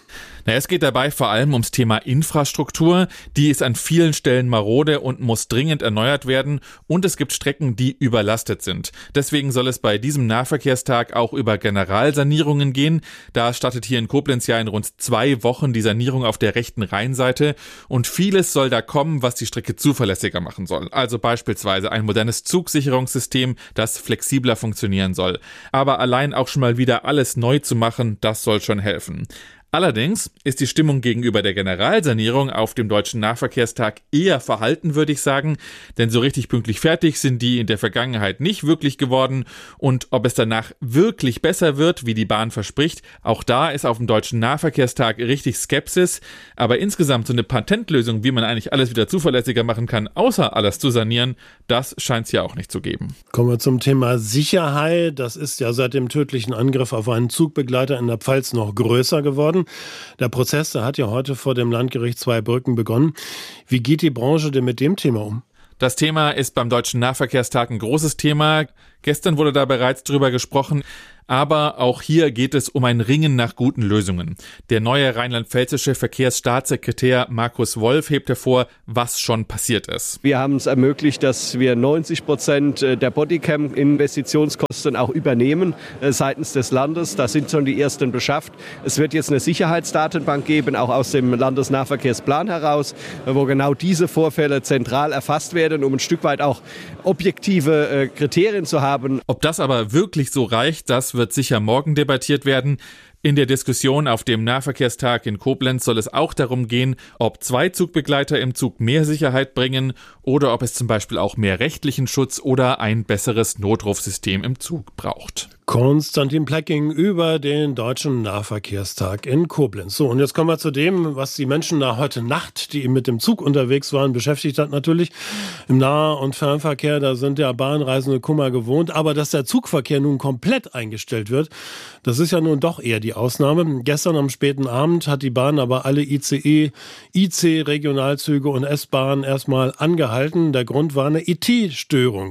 Na, es geht dabei vor allem ums Thema Infrastruktur. Die ist an vielen Stellen marode und muss dringend erneuert werden. Und es gibt Strecken, die überlastet sind. Deswegen soll es bei diesem Nahverkehrstag auch über Generalsanierungen gehen. Da startet hier in Koblenz ja in rund zwei Wochen die Sanierung auf der rechten Rheinseite. Und vieles soll da kommen, was die Strecke zuverlässiger machen soll. Also beispielsweise ein modernes Zugsicherungssystem, das flexibler funktionieren soll. Aber allein auch schon mal wieder alles neu zu machen, das soll schon helfen. Allerdings ist die Stimmung gegenüber der Generalsanierung auf dem Deutschen Nahverkehrstag eher verhalten, würde ich sagen, denn so richtig pünktlich fertig sind die in der Vergangenheit nicht wirklich geworden und ob es danach wirklich besser wird, wie die Bahn verspricht, auch da ist auf dem Deutschen Nahverkehrstag richtig Skepsis, aber insgesamt so eine Patentlösung, wie man eigentlich alles wieder zuverlässiger machen kann, außer alles zu sanieren, das scheint es ja auch nicht zu geben. Kommen wir zum Thema Sicherheit. Das ist ja seit dem tödlichen Angriff auf einen Zugbegleiter in der Pfalz noch größer geworden. Der Prozess, der hat ja heute vor dem Landgericht Zweibrücken begonnen. Wie geht die Branche denn mit dem Thema um? Das Thema ist beim Deutschen Nahverkehrstag ein großes Thema. Gestern wurde da bereits drüber gesprochen. Aber auch hier geht es um ein Ringen nach guten Lösungen. Der neue rheinland-pfälzische Verkehrsstaatssekretär Markus Wolf hebt hervor, was schon passiert ist. Wir haben es ermöglicht, dass wir neunzig Prozent der Bodycam-Investitionskosten auch übernehmen äh, seitens des Landes. Da sind schon die ersten beschafft. Es wird jetzt eine Sicherheitsdatenbank geben, auch aus dem Landesnahverkehrsplan heraus, äh, wo genau diese Vorfälle zentral erfasst werden, um ein Stück weit auch objektive äh, Kriterien zu haben. Ob das aber wirklich so reicht, das wird sicher morgen debattiert werden. In der Diskussion auf dem Nahverkehrstag in Koblenz soll es auch darum gehen, ob zwei Zugbegleiter im Zug mehr Sicherheit bringen oder ob es zum Beispiel auch mehr rechtlichen Schutz oder ein besseres Notrufsystem im Zug braucht. Konstantin Plecking über den Deutschen Nahverkehrstag in Koblenz. So, und jetzt kommen wir zu dem, was die Menschen da heute Nacht, die mit dem Zug unterwegs waren, beschäftigt hat natürlich. Im Nah- und Fernverkehr, da sind ja Bahnreisende Kummer gewohnt. Aber dass der Zugverkehr nun komplett eingestellt wird, das ist ja nun doch eher die Ausnahme. Gestern am späten Abend hat die Bahn aber alle I C E, I C, Regionalzüge und S-Bahnen erstmal angehalten. Der Grund war eine I T-Störung.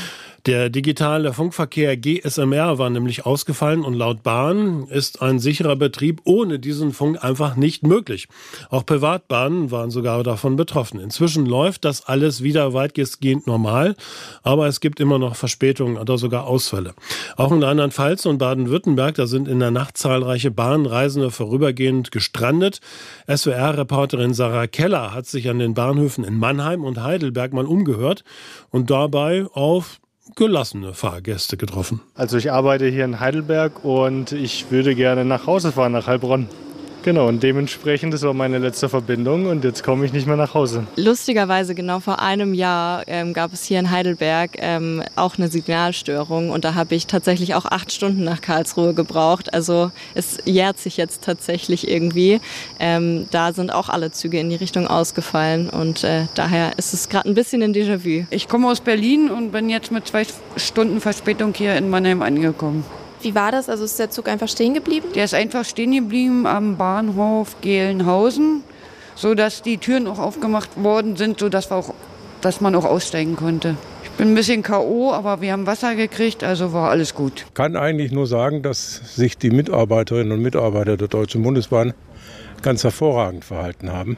Der digitale Funkverkehr G S M R war nämlich ausgefallen und laut Bahn ist ein sicherer Betrieb ohne diesen Funk einfach nicht möglich. Auch Privatbahnen waren sogar davon betroffen. Inzwischen läuft das alles wieder weitgehend normal, aber es gibt immer noch Verspätungen oder sogar Ausfälle. Auch in Rheinland-Pfalz und Baden-Württemberg, da sind in der Nacht zahlreiche Bahnreisende vorübergehend gestrandet. S W R-Reporterin Sarah Keller hat sich an den Bahnhöfen in Mannheim und Heidelberg mal umgehört und dabei auf gelassene Fahrgäste getroffen. Also ich arbeite hier in Heidelberg und ich würde gerne nach Hause fahren, nach Heilbronn. Genau, und dementsprechend, das war meine letzte Verbindung und jetzt komme ich nicht mehr nach Hause. Lustigerweise, genau vor einem Jahr ähm, gab es hier in Heidelberg ähm, auch eine Signalstörung und da habe ich tatsächlich auch acht Stunden nach Karlsruhe gebraucht. Also es jährt sich jetzt tatsächlich irgendwie. Ähm, da sind auch alle Züge in die Richtung ausgefallen und äh, daher ist es gerade ein bisschen ein Déjà-vu. Ich komme aus Berlin und bin jetzt mit zwei Stunden Verspätung hier in Mannheim angekommen. Wie war das? Also ist der Zug einfach stehen geblieben? Der ist einfach stehen geblieben am Bahnhof Gelnhausen, sodass die Türen auch aufgemacht worden sind, sodass wir auch, dass man auch aussteigen konnte. Ich bin ein bisschen K O, aber wir haben Wasser gekriegt, also war alles gut. Ich kann eigentlich nur sagen, dass sich die Mitarbeiterinnen und Mitarbeiter der Deutschen Bundesbahn ganz hervorragend verhalten haben.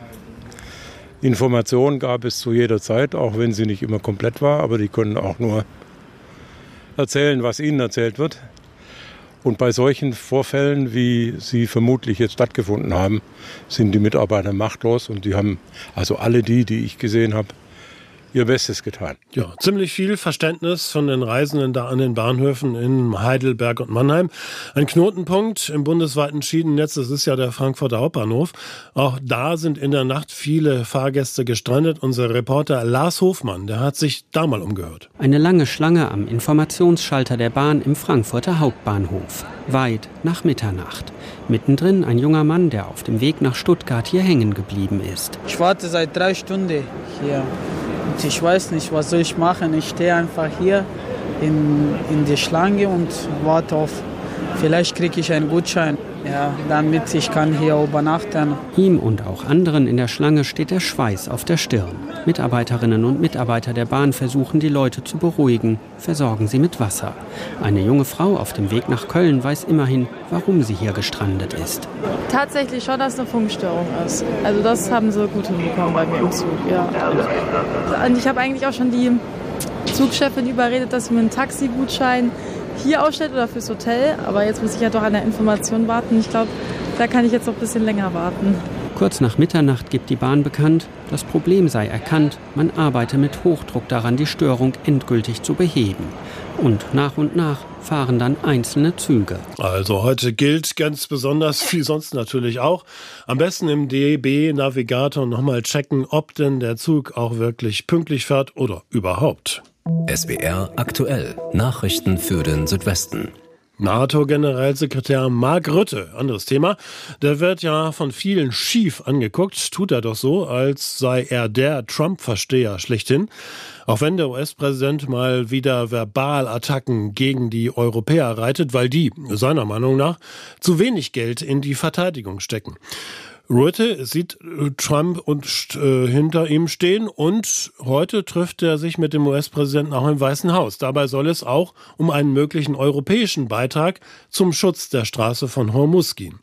Informationen gab es zu jeder Zeit, auch wenn sie nicht immer komplett war, aber die können auch nur erzählen, was ihnen erzählt wird. Und bei solchen Vorfällen, wie sie vermutlich jetzt stattgefunden haben, sind die Mitarbeiter machtlos und die haben, also alle die, die ich gesehen habe, ihr Bestes getan. Ja, ziemlich viel Verständnis von den Reisenden da an den Bahnhöfen in Heidelberg und Mannheim. Ein Knotenpunkt im bundesweiten Schienennetz, das ist ja der Frankfurter Hauptbahnhof. Auch da sind in der Nacht viele Fahrgäste gestrandet. Unser Reporter Lars Hofmann, der hat sich da mal umgehört. Eine lange Schlange am Informationsschalter der Bahn im Frankfurter Hauptbahnhof. Weit nach Mitternacht. Mittendrin ein junger Mann, der auf dem Weg nach Stuttgart hier hängen geblieben ist. Ich warte seit drei Stunden hier. Und ich weiß nicht, was soll ich machen. Ich stehe einfach hier in, in der Schlange und warte auf, vielleicht kriege ich einen Gutschein, ja, damit ich kann hier übernachten. Ihm und auch anderen in der Schlange steht der Schweiß auf der Stirn. Mitarbeiterinnen und Mitarbeiter der Bahn versuchen, die Leute zu beruhigen, versorgen sie mit Wasser. Eine junge Frau auf dem Weg nach Köln weiß immerhin, warum sie hier gestrandet ist. Tatsächlich schon, dass es eine Funkstörung ist. Also das haben sie gut hinbekommen bei mir im Zug, ja. Und ich habe eigentlich auch schon die Zugchefin überredet, dass sie mir einen Taxigutschein hier ausstellt oder fürs Hotel. Aber jetzt muss ich ja doch an der Information warten. Ich glaube, da kann ich jetzt noch ein bisschen länger warten. Kurz nach Mitternacht gibt die Bahn bekannt, das Problem sei erkannt, man arbeite mit Hochdruck daran, die Störung endgültig zu beheben. Und nach und nach fahren dann einzelne Züge. Also heute gilt ganz besonders, wie sonst natürlich auch, am besten im D B-Navigator nochmal checken, ob denn der Zug auch wirklich pünktlich fährt oder überhaupt. S W R aktuell. Nachrichten für den Südwesten. NATO-Generalsekretär Mark Rutte, anderes Thema, der wird ja von vielen schief angeguckt, tut er doch so, als sei er der Trump-Versteher schlechthin. Auch wenn der U S-Präsident mal wieder Verbalattacken gegen die Europäer reitet, weil die, seiner Meinung nach, zu wenig Geld in die Verteidigung stecken. Rutte sieht Trump und äh, hinter ihm stehen und heute trifft er sich mit dem U S-Präsidenten auch im Weißen Haus. Dabei soll es auch um einen möglichen europäischen Beitrag zum Schutz der Straße von Hormuz gehen.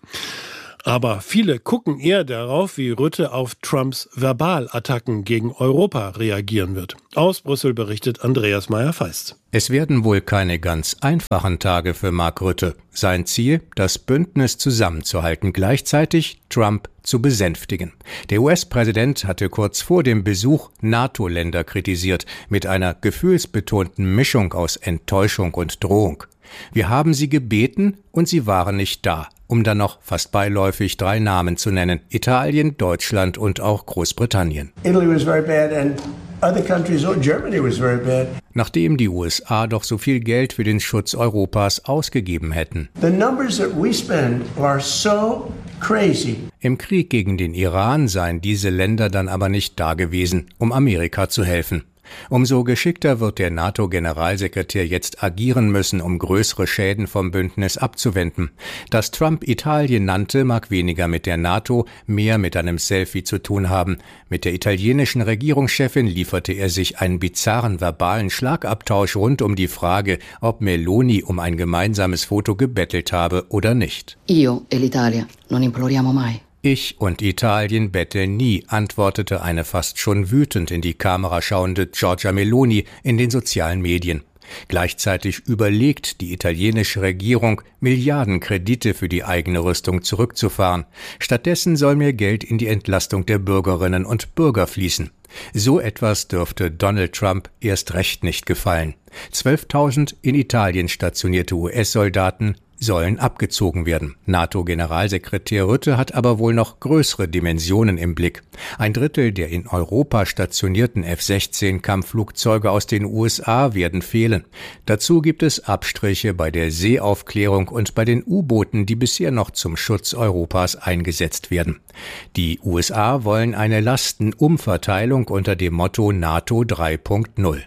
Aber viele gucken eher darauf, wie Rutte auf Trumps Verbalattacken gegen Europa reagieren wird. Aus Brüssel berichtet Andreas Meyer-Feist. Es werden wohl keine ganz einfachen Tage für Mark Rutte. Sein Ziel, das Bündnis zusammenzuhalten, gleichzeitig Trump zu besänftigen. Der U S-Präsident hatte kurz vor dem Besuch NATO-Länder kritisiert, mit einer gefühlsbetonten Mischung aus Enttäuschung und Drohung. Wir haben sie gebeten und sie waren nicht da, um dann noch fast beiläufig drei Namen zu nennen: Italien, Deutschland und auch Großbritannien. Italy was very bad and other countries, oh, Germany was very bad. Nachdem die U S A doch so viel Geld für den Schutz Europas ausgegeben hätten. The numbers that we spend are so crazy. Im Krieg gegen den Iran seien diese Länder dann aber nicht da gewesen, um Amerika zu helfen. Umso geschickter wird der NATO-Generalsekretär jetzt agieren müssen, um größere Schäden vom Bündnis abzuwenden. Dass Trump Italien nannte, mag weniger mit der NATO, mehr mit einem Selfie zu tun haben. Mit der italienischen Regierungschefin lieferte er sich einen bizarren verbalen Schlagabtausch rund um die Frage, ob Meloni um ein gemeinsames Foto gebettelt habe oder nicht. Io e l'Italia non imploriamo mai. Ich und Italien betteln nie, antwortete eine fast schon wütend in die Kamera schauende Giorgia Meloni in den sozialen Medien. Gleichzeitig überlegt die italienische Regierung, Milliardenkredite für die eigene Rüstung zurückzufahren. Stattdessen soll mehr Geld in die Entlastung der Bürgerinnen und Bürger fließen. So etwas dürfte Donald Trump erst recht nicht gefallen. zwölftausend in Italien stationierte U S-Soldaten sollen abgezogen werden. NATO-Generalsekretär Rutte hat aber wohl noch größere Dimensionen im Blick. Ein Drittel der in Europa stationierten F sechzehn Kampfflugzeuge aus den U S A werden fehlen. Dazu gibt es Abstriche bei der Seeaufklärung und bei den U-Booten, die bisher noch zum Schutz Europas eingesetzt werden. Die U S A wollen eine Lastenumverteilung unter dem Motto NATO drei Punkt null.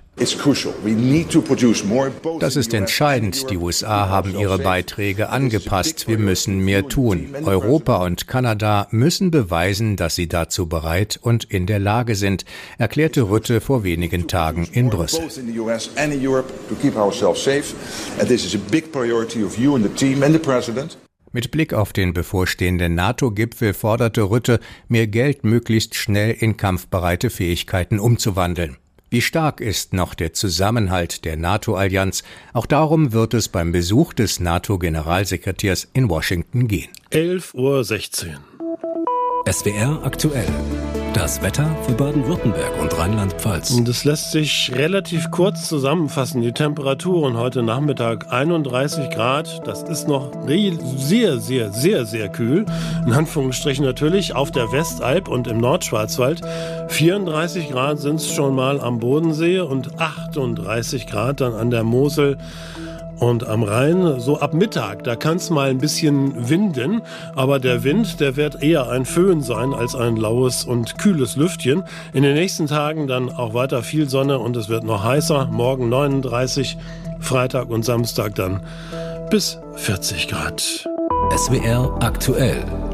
Das ist entscheidend. Die U S A haben ihre Beiträge angepasst. Wir müssen mehr tun. Europa und Kanada müssen beweisen, dass sie dazu bereit und in der Lage sind, erklärte Rutte vor wenigen Tagen in Brüssel. Mit Blick auf den bevorstehenden NATO-Gipfel forderte Rutte, mehr Geld möglichst schnell in kampfbereite Fähigkeiten umzuwandeln. Wie stark ist noch der Zusammenhalt der NATO-Allianz? Auch darum wird es beim Besuch des NATO-Generalsekretärs in Washington gehen. elf Uhr sechzehn. S W R aktuell. Das Wetter für Baden-Württemberg und Rheinland-Pfalz. Das lässt sich relativ kurz zusammenfassen. Die Temperaturen heute Nachmittag einunddreißig Grad. Das ist noch sehr, sehr, sehr, sehr kühl. In Anführungsstrichen natürlich auf der Westalb und im Nordschwarzwald. vierunddreißig Grad sind es schon mal am Bodensee und achtunddreißig Grad dann an der Mosel. Und am Rhein, so ab Mittag, da kann es mal ein bisschen winden, aber der Wind, der wird eher ein Föhn sein als ein laues und kühles Lüftchen. In den nächsten Tagen dann auch weiter viel Sonne und es wird noch heißer. Morgen neununddreißig, Freitag und Samstag dann bis vierzig Grad. S W R aktuell.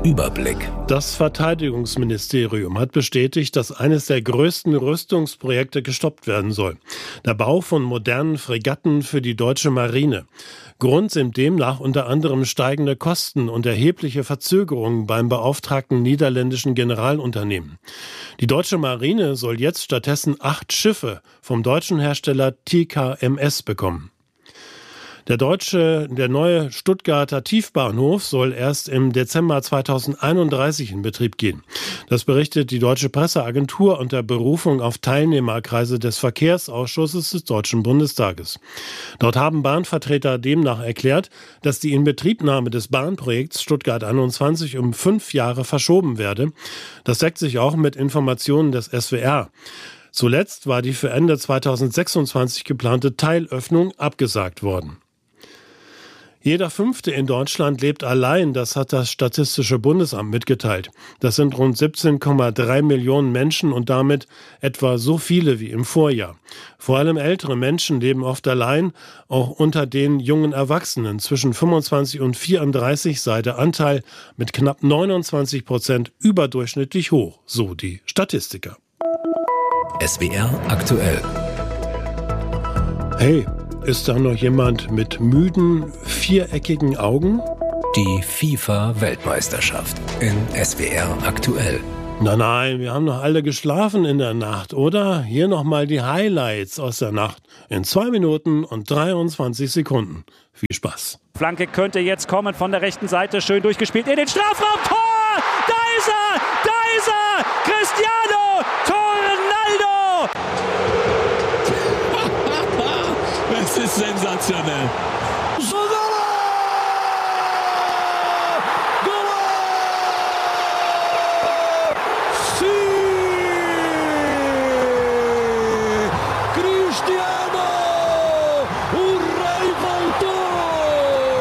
Überblick. Das Verteidigungsministerium hat bestätigt, dass eines der größten Rüstungsprojekte gestoppt werden soll. Der Bau von modernen Fregatten für die deutsche Marine. Grund sind demnach unter anderem steigende Kosten und erhebliche Verzögerungen beim beauftragten niederländischen Generalunternehmen. Die deutsche Marine soll jetzt stattdessen acht Schiffe vom deutschen Hersteller T K M S bekommen. Der deutsche, der neue Stuttgarter Tiefbahnhof soll erst im Dezember zweitausendeinunddreißig in Betrieb gehen. Das berichtet die Deutsche Presseagentur unter Berufung auf Teilnehmerkreise des Verkehrsausschusses des Deutschen Bundestages. Dort haben Bahnvertreter demnach erklärt, dass die Inbetriebnahme des Bahnprojekts Stuttgart einundzwanzig um fünf Jahre verschoben werde. Das deckt sich auch mit Informationen des S W R. Zuletzt war die für Ende zweitausendsechsundzwanzig geplante Teilöffnung abgesagt worden. Jeder Fünfte in Deutschland lebt allein, das hat das Statistische Bundesamt mitgeteilt. Das sind rund siebzehn Komma drei Millionen Menschen und damit etwa so viele wie im Vorjahr. Vor allem ältere Menschen leben oft allein, auch unter den jungen Erwachsenen. Zwischen fünfundzwanzig und vierunddreißig sei der Anteil mit knapp neunundzwanzig Prozent überdurchschnittlich hoch, so die Statistiker. S W R aktuell. Hey, ist da noch jemand mit müden, viereckigen Augen? Die FIFA-Weltmeisterschaft in S W R aktuell. Nein, nein, wir haben noch alle geschlafen in der Nacht, oder? Hier nochmal die Highlights aus der Nacht in zwei Minuten und dreiundzwanzig Sekunden. Viel Spaß. Flanke könnte jetzt kommen von der rechten Seite, schön durchgespielt in den Strafraum. Tor! Da ist er! Da ist er! Cristiano Ronaldo! Das ist sensationell.